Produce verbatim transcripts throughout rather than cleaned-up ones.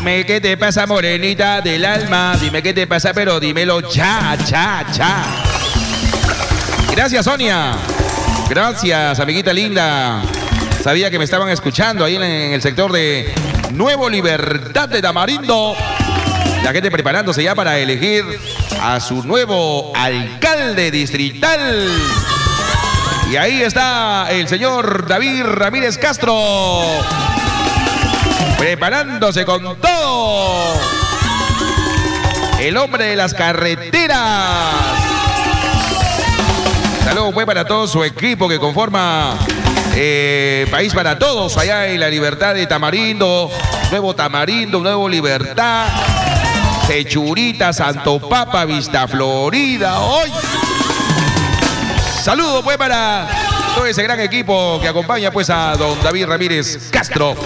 Dime qué te pasa, morenita del alma. Dime qué te pasa, pero dímelo ya, ya, ya. Gracias, Sonia. Gracias, amiguita linda. Sabía que me estaban escuchando ahí en el sector de Nuevo Libertad de Tamarindo. La gente preparándose ya para elegir a su nuevo alcalde distrital. Y ahí está el señor David Ramírez Castro, preparándose con todo. El hombre de las carreteras. Saludos pues para todo su equipo que conforma eh, País para Todos, allá en la Libertad de Tamarindo, Nuevo Tamarindo, Nuevo Libertad, Sechurita, Santo Papa, Vista Florida. Hoy. Saludos pues para todo ese gran equipo que acompaña pues a don David Ramírez Castro.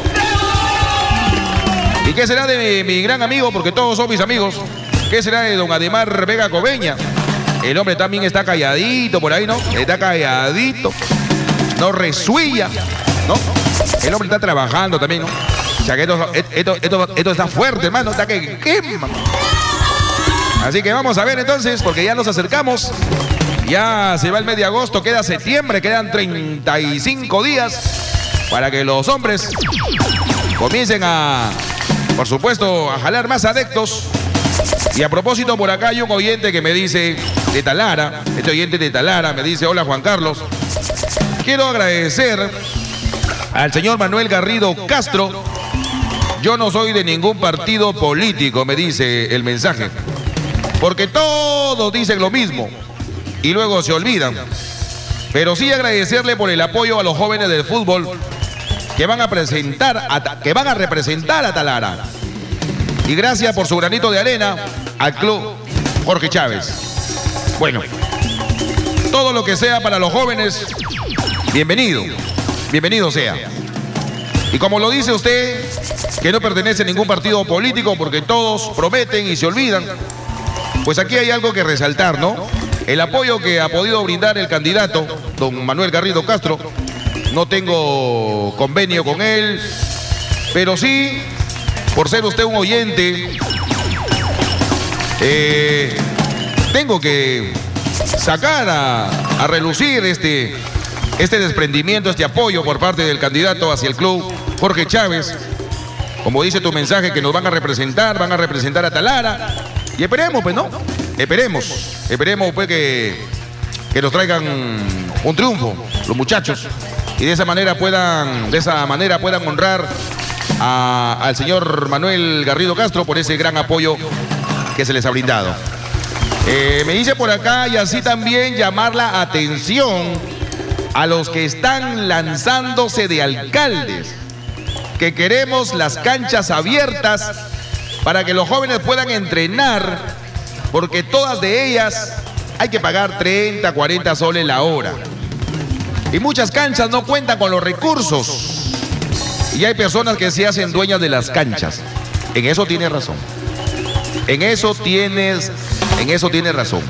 ¿Y qué será de mi, mi gran amigo? Porque todos son mis amigos. ¿Qué será de don Ademar Vega Coveña? El hombre también está calladito por ahí, ¿no? Está calladito. No resuilla, ¿no? El hombre está trabajando también, ¿no? O sea que esto, esto, esto, esto está fuerte, hermano. Está que quema. Así que vamos a ver entonces, porque ya nos acercamos. Ya se va el mes de agosto, queda septiembre, quedan treinta y cinco días para que los hombres comiencen a, por supuesto, a jalar más adeptos. Y a propósito, por acá hay un oyente que me dice, de Talara, este oyente de Talara me dice: hola Juan Carlos, quiero agradecer al señor Manuel Garrido Castro. Yo no soy de ningún partido político, me dice el mensaje, porque todos dicen lo mismo y luego se olvidan. Pero sí agradecerle por el apoyo a los jóvenes del fútbol que van a presentar a, que van a representar a Talara. Y gracias por su granito de arena al club Jorge Chávez. Bueno, todo lo que sea para los jóvenes, bienvenido, bienvenido sea. Y como lo dice usted, que no pertenece a ningún partido político porque todos prometen y se olvidan, pues aquí hay algo que resaltar, ¿no? El apoyo que ha podido brindar el candidato, don Manuel Garrido Castro. No tengo convenio con él, pero sí, por ser usted un oyente, eh, tengo que sacar a, a relucir este, este desprendimiento, este apoyo por parte del candidato hacia el club Jorge Chávez. Como dice tu mensaje, que nos van a representar, van a representar a Talara. Y esperemos, pues, ¿no? Esperemos, esperemos pues que, que nos traigan un triunfo, los muchachos. Y de esa manera puedan, de esa manera puedan honrar a, al señor Manuel Garrido Castro por ese gran apoyo que se les ha brindado. Eh, me dice por acá, y así también llamar la atención a los que están lanzándose de alcaldes, que queremos las canchas abiertas para que los jóvenes puedan entrenar, porque todas de ellas hay que pagar treinta, cuarenta soles la hora. Y muchas canchas no cuentan con los recursos. Y hay personas que se hacen dueñas de las canchas. En eso tienes razón. En eso tienes, en eso tienes razón.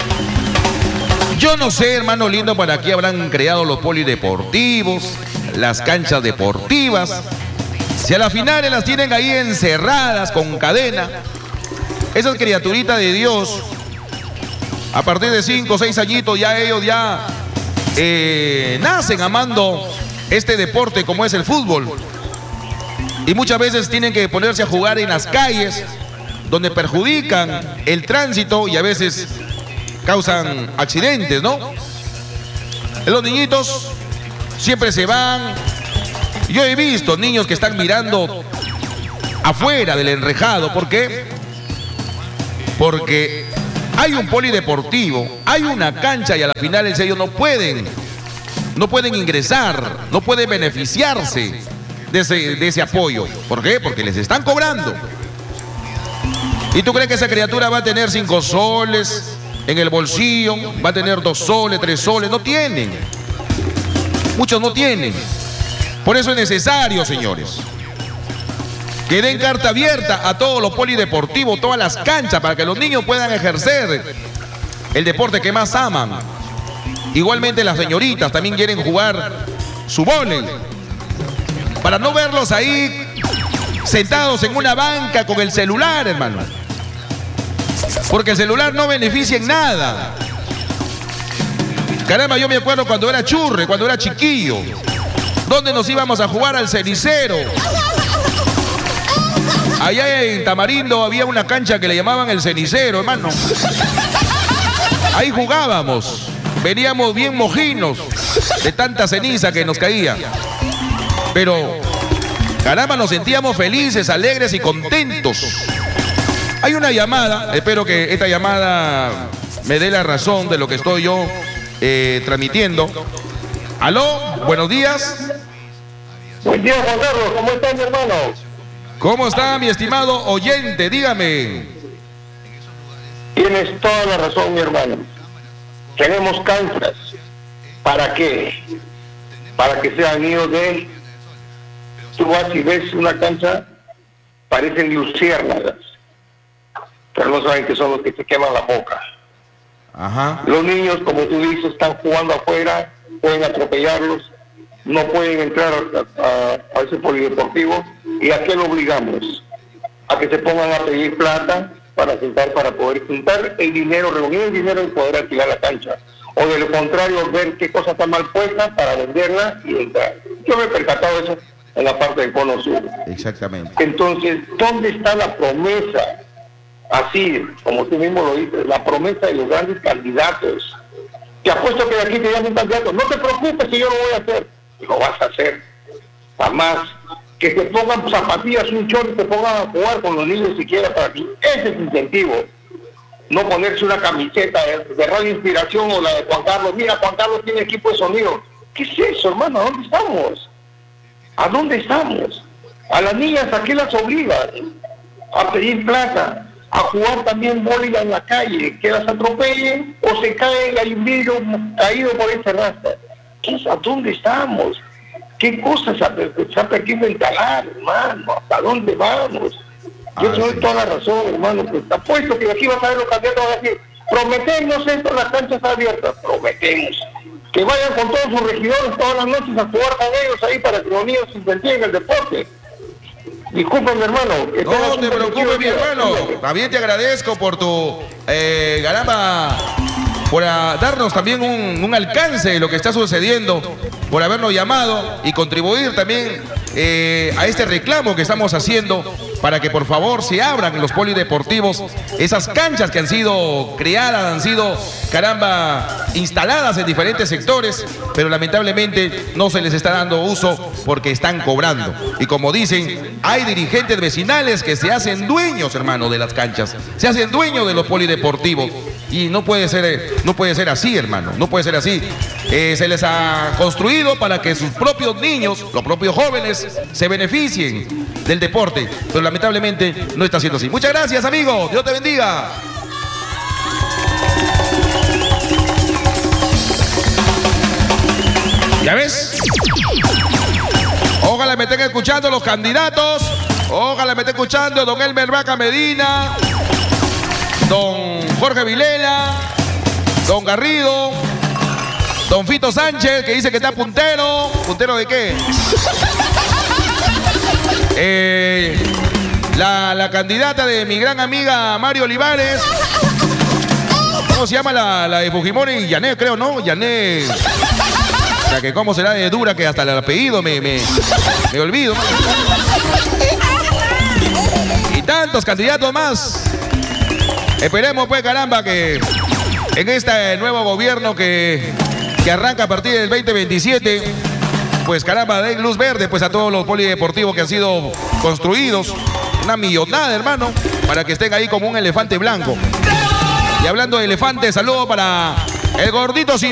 Yo no sé, hermano lindo, para qué habrán creado los polideportivos, las canchas deportivas. Si a las finales las tienen ahí encerradas con cadena, esas criaturitas de Dios, a partir de cinco o seis añitos, ya ellos ya eh, nacen amando este deporte como es el fútbol. Y muchas veces tienen que ponerse a jugar en las calles, donde perjudican el tránsito y a veces causan accidentes, ¿no? Los niñitos siempre se van. Yo he visto niños que están mirando afuera del enrejado. ¿Por qué? Porque hay un polideportivo, hay una cancha y a la final ellos no pueden, no pueden ingresar, no pueden beneficiarse de ese, de ese apoyo. ¿Por qué? Porque les están cobrando. ¿Y tú crees que esa criatura va a tener cinco soles en el bolsillo? ¿Va a tener dos soles, tres soles? No tienen. Muchos no tienen. Por eso es necesario, señores, que den carta abierta a todos los polideportivos, todas las canchas, para que los niños puedan ejercer el deporte que más aman. Igualmente las señoritas también quieren jugar su vóley. Para no verlos ahí sentados en una banca con el celular, hermano. Porque el celular no beneficia en nada. Caramba, yo me acuerdo cuando era churre, cuando era chiquillo. ¿Dónde nos íbamos a jugar? Al cenicero. Allá en Tamarindo había una cancha que le llamaban el cenicero, hermano. Ahí jugábamos. Veníamos bien mojinos de tanta ceniza que nos caía. Pero, caramba, nos sentíamos felices, alegres y contentos. Hay una llamada, espero que esta llamada me dé la razón de lo que estoy yo eh, transmitiendo. Aló, buenos días. Buen día, Juan Carlos, ¿cómo está mi hermano? ¿Cómo está mi estimado oyente? Dígame. Tienes toda la razón, mi hermano. Tenemos canchas. ¿Para qué? Para que sean nidos de él. Tú vas y ves una cancha, parecen luciérnagas, pero no saben que son los que te queman la boca. Ajá. Los niños, como tú dices, están jugando afuera, pueden atropellarlos, no pueden entrar a, a, a ese polideportivo. ¿Y a qué lo obligamos? A que se pongan a pedir plata para juntar, para poder juntar el dinero, reunir el dinero y poder alquilar la cancha. O de lo contrario, ver qué cosa está mal puesta para venderla y entrar. Yo me he percatado de eso en la parte del cono sur. Exactamente. Entonces, ¿dónde está la promesa? Así, como tú mismo lo dices, la promesa de los grandes candidatos. Te apuesto que de aquí te llaman un candidato. No te preocupes si yo lo voy a hacer. Lo vas a hacer. Jamás. Que te pongan zapatillas, un short y te pongan a jugar con los niños siquiera para ti. Ese es incentivo. No ponerse una camiseta de, de Radio Inspiración o la de Juan Carlos. Mira, Juan Carlos tiene equipo de sonido. ¿Qué es eso, hermano? ¿A dónde estamos? ¿A dónde estamos? A las niñas, ¿a qué las obligan? A pedir plata, a jugar también bola en la calle, que las atropellen o se cae, hay un vidrio caído por ese rastro. ¿Qué es? ¿A dónde estamos? ¿Qué cosas se ha perdido instalar, hermano? ¿Hasta dónde vamos? Yo Ah, te doy sí. toda la razón, hermano. Pues te apuesto que aquí vas a ver los candidatos a decir, prometemos esto, las canchas abiertas, prometemos. Que vayan con todos sus regidores todas las noches a jugar con ellos ahí para que los niños se incentiven el deporte. Disculpen, mi hermano. Que tengas No un te preocupes, mi bendecido día. hermano. También te agradezco por tu, eh, caramba, por ah, darnos también un, un alcance de lo que está sucediendo, por habernos llamado y contribuir también eh, a este reclamo que estamos haciendo para que por favor se abran los polideportivos, esas canchas que han sido creadas, han sido, caramba, instaladas en diferentes sectores, pero lamentablemente no se les está dando uso porque están cobrando. Y como dicen, hay dirigentes vecinales que se hacen dueños, hermano, de las canchas, se hacen dueños de los polideportivos. Y no puede ser, no puede ser así, hermano, no puede ser así. Eh, se les ha construido para que sus propios niños, los propios jóvenes, se beneficien del deporte, pero lamentablemente no está siendo así. Muchas gracias, amigo, Dios te bendiga. ¿Ya ves? Ojalá me estén escuchando los candidatos, ojalá me estén escuchando don Elmer Vaca Medina, don Jorge Vilela, don Garrido, don Fito Sánchez, que dice que está puntero. ¿Puntero de qué? Eh, la, la candidata de mi gran amiga Mario Olivares. ¿Cómo se llama la, la de Fujimori? Yané, creo, ¿no? Yané. O sea, que cómo será de dura que hasta el apellido me, me, me olvido. Y tantos candidatos más. Esperemos, pues, caramba, que en este nuevo gobierno que, que arranca a partir del veinte veintisiete, pues, caramba, den luz verde, pues, a todos los polideportivos que han sido construidos. Una millonada, hermano, para que estén ahí como un elefante blanco. Y hablando de elefante, saludo para el gordito sin